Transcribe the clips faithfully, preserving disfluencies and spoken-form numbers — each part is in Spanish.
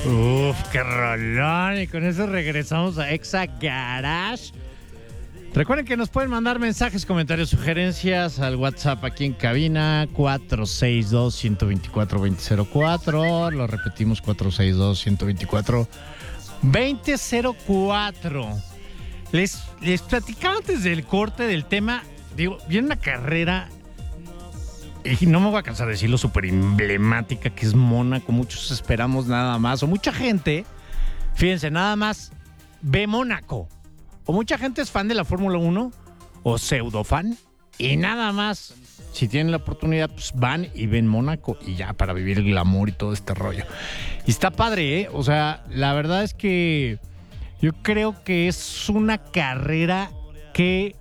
Uf, qué rolón. Y con eso regresamos a Exa Garage. Recuerden que nos pueden mandar mensajes, comentarios, sugerencias al WhatsApp aquí en cabina cuatro seis dos, uno dos cuatro, dos cero cero cuatro. Lo repetimos, cuatro seis dos, uno dos cuatro, dos cero cero cuatro. Les, les platicaba antes del corte del tema. Digo, viene una carrera, y no me voy a cansar de decirlo, súper emblemática, que es Mónaco. Muchos esperamos nada más, o mucha gente, fíjense, nada más ve Mónaco. O mucha gente es fan de la Fórmula uno, o pseudo fan, y nada más, si tienen la oportunidad, pues van y ven Mónaco, y ya, para vivir el glamour y todo este rollo. Y está padre, ¿eh? O sea, la verdad es que yo creo que es una carrera que,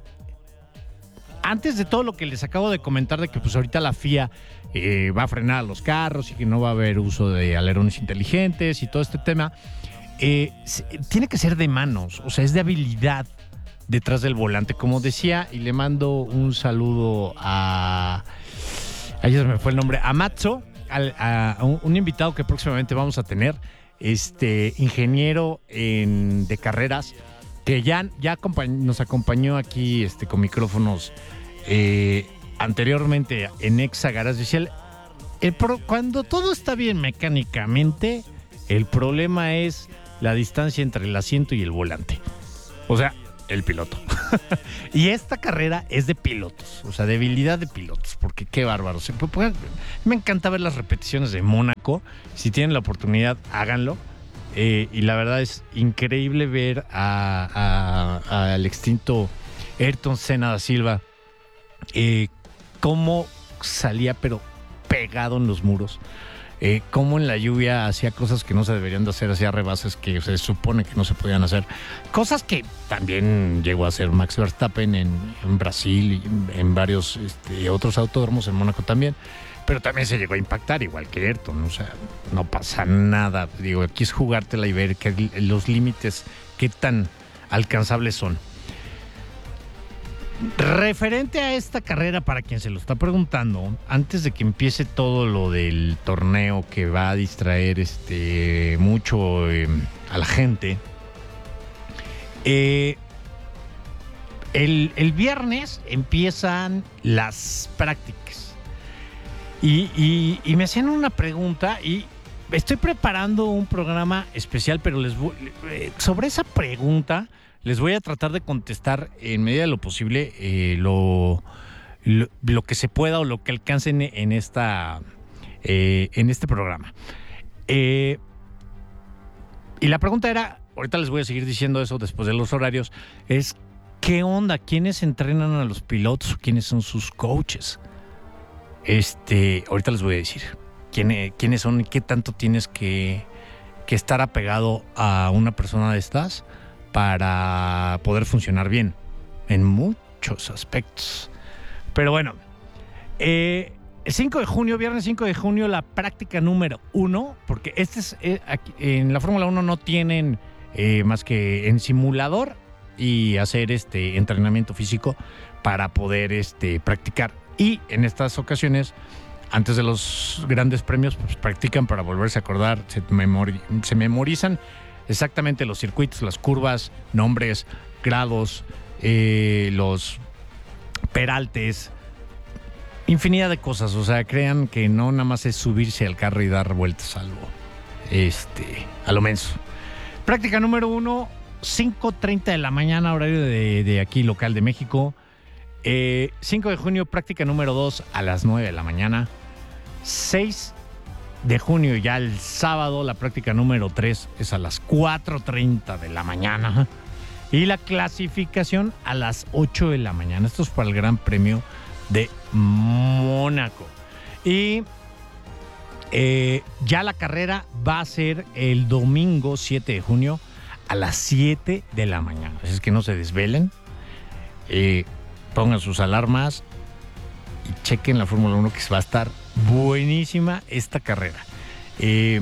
antes de todo lo que les acabo de comentar, de que pues ahorita la F I A eh, va a frenar a los carros y que no va a haber uso de alerones inteligentes y todo este tema, eh, tiene que ser de manos, o sea, es de habilidad detrás del volante. Como decía, y le mando un saludo a... Ayer se me fue el nombre, a Matzo, a, a un, un invitado que próximamente vamos a tener, este ingeniero en, de carreras, que ya, ya acompañ- nos acompañó aquí este, con micrófonos eh, anteriormente en Exa Garage. Decía, el, el pro, cuando todo está bien mecánicamente, el problema es la distancia entre el asiento y el volante. O sea, el piloto. Y esta carrera es de pilotos, o sea, de habilidad de pilotos, porque qué bárbaro. Me encanta ver las repeticiones de Mónaco. Si tienen la oportunidad, háganlo. Eh, y la verdad es increíble ver a, a, al extinto Ayrton Senna da Silva eh, cómo salía pero pegado en los muros, eh, cómo en la lluvia hacía cosas que no se deberían de hacer, hacía rebases que se supone que no se podían hacer, cosas que también llegó a hacer Max Verstappen en, en Brasil y en, en varios este, otros autódromos, en Mónaco también. Pero también se llegó a impactar, igual que Ayrton, o sea, no pasa nada. Digo, aquí es jugártela y ver que los límites, qué tan alcanzables son. Referente a esta carrera, para quien se lo está preguntando, antes de que empiece todo lo del torneo que va a distraer este, mucho eh, a la gente, eh, el, el viernes empiezan las prácticas. Y, y, y me hacían una pregunta y estoy preparando un programa especial, pero les voy, sobre esa pregunta les voy a tratar de contestar en medida de lo posible eh, lo, lo, lo que se pueda o lo que alcancen en, esta, eh, en este programa. Eh, y la pregunta era, ahorita les voy a seguir diciendo eso después de los horarios, es ¿qué onda? ¿Quiénes entrenan a los pilotos? ¿Quiénes son sus coaches? Este, ahorita les voy a decir quién, quiénes son y qué tanto tienes que, que estar apegado a una persona de estas para poder funcionar bien en muchos aspectos. Pero bueno, eh, el cinco de junio, viernes cinco de junio, la práctica número uno, porque este es eh, aquí, en la Fórmula uno no tienen eh, más que en simulador y hacer este entrenamiento físico para poder este, practicar. Y en estas ocasiones, antes de los grandes premios, pues practican para volverse a acordar, se, memori- se memorizan exactamente los circuitos, las curvas, nombres, grados, eh, los peraltes, infinidad de cosas. O sea, crean que no nada más es subirse al carro y dar vueltas a lo, este, a lo menso. Práctica número uno, cinco treinta de la mañana, horario de, de aquí local de México. Eh, cinco de junio, práctica número dos a las nueve de la mañana. seis de junio, ya el sábado, la práctica número tres es a las cuatro treinta de la mañana. Y la clasificación a las ocho de la mañana. Esto es para el Gran Premio de Mónaco. Y eh, ya la carrera va a ser el domingo siete de junio a las siete de la mañana. Así es que no se desvelen. Eh, Pongan sus alarmas y chequen la Fórmula uno, que va a estar buenísima esta carrera. Eh,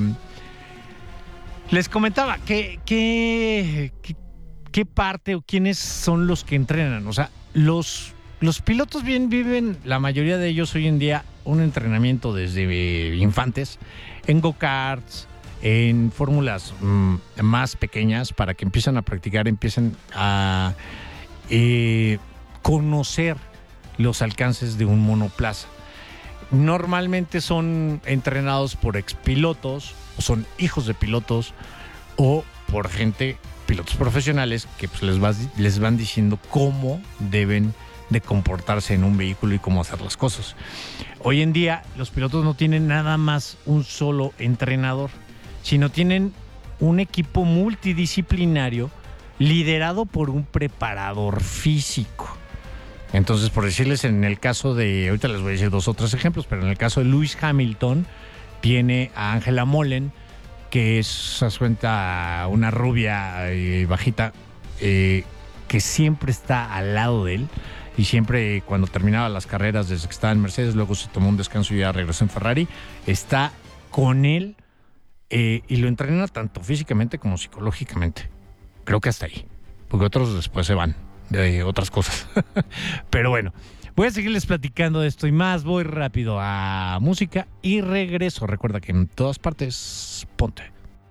les comentaba que, que, que, qué parte o quiénes son los que entrenan. O sea, los, los pilotos bien viven, la mayoría de ellos hoy en día, un entrenamiento desde infantes, en go-karts, en fórmulas mmm, más pequeñas para que empiecen a practicar, empiecen a eh, conocer los alcances de un monoplaza. Normalmente son entrenados por expilotos, o son hijos de pilotos, o por gente, pilotos profesionales, que pues les, va, les van diciendo cómo deben de comportarse en un vehículo y cómo hacer las cosas. Hoy en día los pilotos no tienen nada más un solo entrenador, sino tienen un equipo multidisciplinario liderado por un preparador físico. Entonces, por decirles, en el caso de, ahorita les voy a decir dos o tres ejemplos, pero en el caso de Lewis Hamilton, tiene a Angela Mullen, que es, se cuenta, una rubia eh, bajita, eh, que siempre está al lado de él, y siempre cuando terminaba las carreras, desde que estaba en Mercedes, luego se tomó un descanso y ya regresó en Ferrari, está con él eh, y lo entrena tanto físicamente como psicológicamente. Creo que hasta ahí, porque otros después se van de otras cosas. Pero bueno, voy a seguirles platicando de esto y más. Voy rápido a música y regreso. Recuerda que en todas partes, ponte.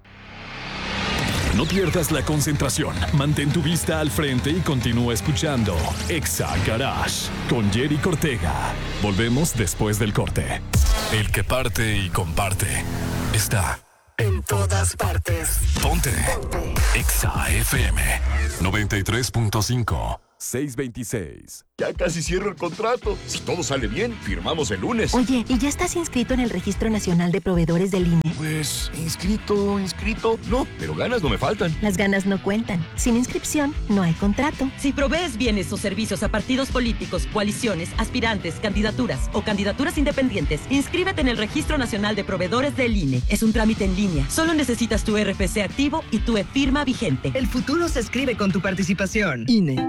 No pierdas la concentración. Mantén tu vista al frente y continúa escuchando Exa Garage con Jerry Cortega. Volvemos después del corte. El que parte y comparte está en todas partes. Ponte. Ponte. Exa F M noventa y tres punto cinco. seiscientos veintiséis. Ya casi cierro el contrato. Si todo sale bien, firmamos el lunes. Oye, ¿y ya estás inscrito en el Registro Nacional de Proveedores del I N E? Pues, inscrito, inscrito. No, pero ganas no me faltan. Las ganas no cuentan. Sin inscripción, no hay contrato. Si provees bienes o servicios a partidos políticos, coaliciones, aspirantes, candidaturas o candidaturas independientes, inscríbete en el Registro Nacional de Proveedores del I N E. Es un trámite en línea. Solo necesitas tu R F C activo y tu e-firma vigente. El futuro se escribe con tu participación. I N E.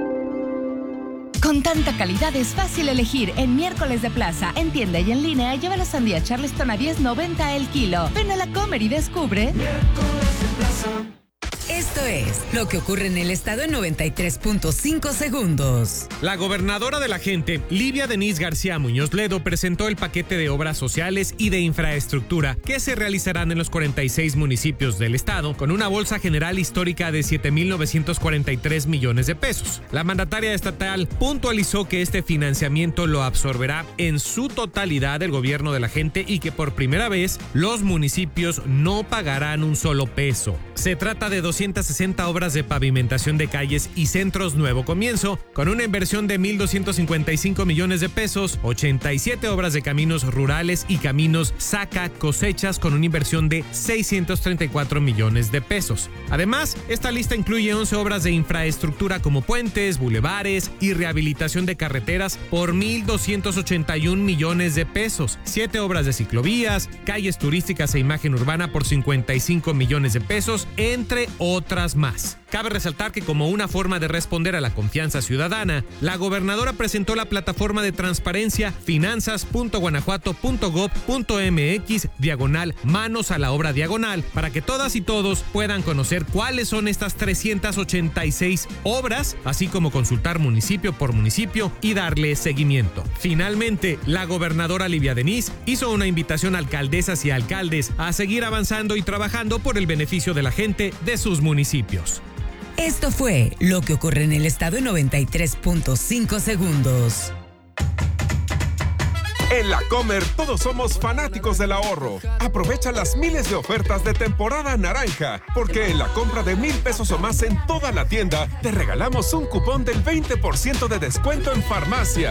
Con tanta calidad es fácil elegir. En Miércoles de Plaza, en tienda y en línea, lleva la sandía Charleston a diez noventa el kilo. Ven a la Comer y descubre. Miércoles de Plaza. Esto es lo que ocurre en el estado en noventa y tres punto cinco segundos. La gobernadora de la gente, Livia Denise García Muñoz Ledo, presentó el paquete de obras sociales y de infraestructura que se realizarán en los cuarenta y seis municipios del estado, con una bolsa general histórica de siete mil novecientos cuarenta y tres millones de pesos. La mandataria estatal puntualizó que este financiamiento lo absorberá en su totalidad el gobierno de la gente y que por primera vez los municipios no pagarán un solo peso. Se trata de doscientas sesenta obras de pavimentación de calles y centros Nuevo Comienzo, con una inversión de mil doscientos cincuenta y cinco millones de pesos, ochenta y siete obras de caminos rurales y caminos saca cosechas con una inversión de seiscientos treinta y cuatro millones de pesos. Además, esta lista incluye once obras de infraestructura como puentes, bulevares y rehabilitación de carreteras por mil doscientos ochenta y un millones de pesos, siete obras de ciclovías, calles turísticas e imagen urbana por cincuenta y cinco millones de pesos, entre otras más. Cabe resaltar que como una forma de responder a la confianza ciudadana, la gobernadora presentó la plataforma de transparencia finanzas punto guanajuato punto gob punto mx diagonal manos a la obra diagonal para que todas y todos puedan conocer cuáles son estas trescientas ochenta y seis obras, así como consultar municipio por municipio y darle seguimiento. Finalmente, la gobernadora Livia Denise hizo una invitación a alcaldesas y alcaldes a seguir avanzando y trabajando por el beneficio de la gente de sus municipios. Esto fue lo que ocurre en el estado en noventa y tres punto cinco segundos. En La Comer todos somos fanáticos del ahorro. Aprovecha las miles de ofertas de temporada naranja, porque en la compra de mil pesos o más en toda la tienda te regalamos un cupón del veinte por ciento de descuento en farmacia.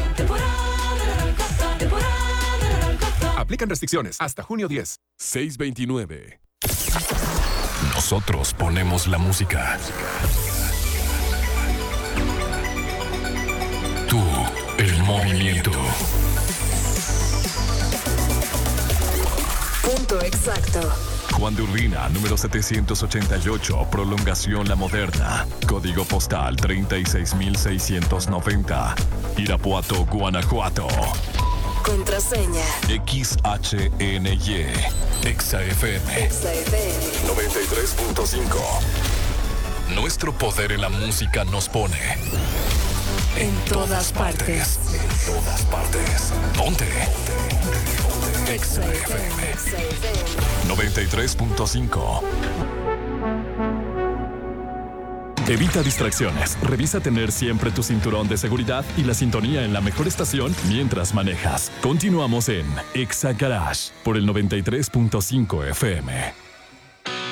Aplican restricciones hasta junio diez. seiscientos veintinueve. Nosotros ponemos la música. Tú, el movimiento. Punto exacto. Juan de Urbina, número setecientos ochenta y ocho, Prolongación La Moderna. Código postal treinta y seis mil seiscientos noventa. Irapuato, Guanajuato. Contraseña. X H N Y. Exa F M. Exa F M. noventa y tres punto cinco. Nuestro poder en la música nos pone en todas partes. En todas partes. Ponte. Exa F M. noventa y tres punto cinco. Evita distracciones. Revisa tener siempre tu cinturón de seguridad y la sintonía en la mejor estación mientras manejas. Continuamos en Exa Garage por el noventa y tres punto cinco F M.